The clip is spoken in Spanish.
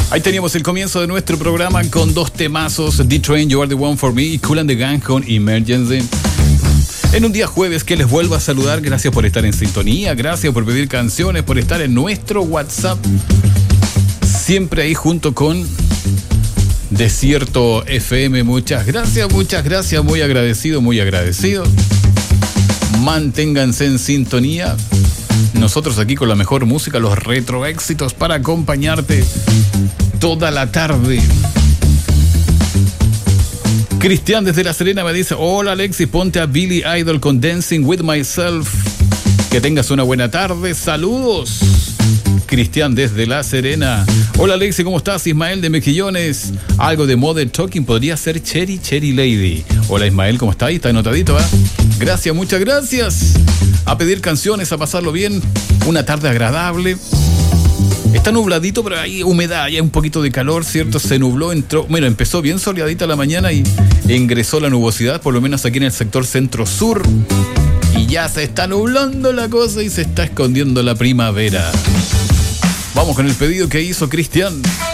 Ahí teníamos el comienzo de nuestro programa con dos temazos, D-Train, You Are The One For Me y Kool and the Gang con Emergency. En un día jueves que les vuelvo a saludar, gracias por estar en sintonía, gracias por pedir canciones, por estar en nuestro WhatsApp, siempre ahí junto con Desierto FM. Muchas gracias, muy agradecido, muy agradecido. Manténganse en sintonía. Nosotros aquí con la mejor música, los retro éxitos para acompañarte toda la tarde. Cristian desde La Serena me dice: hola Alexis, ponte a Billy Idol con Dancing With Myself. Que tengas una buena tarde, saludos. Cristian desde La Serena. Hola Alexis, ¿cómo estás? Ismael de Mejillones. Algo de Modern Talking podría ser Cherry Lady. Hola Ismael, ¿cómo está? Ahí está anotadito, ¿eh? Gracias, muchas gracias. A pedir canciones, a pasarlo bien. Una tarde agradable. Está nubladito, pero hay humedad, hay un poquito de calor, ¿cierto? Se nubló, empezó bien soleadita la mañana y ingresó la nubosidad, por lo menos aquí en el sector centro-sur. Y ya se está nublando la cosa y se está escondiendo la primavera. Vamos con el pedido que hizo Cristian.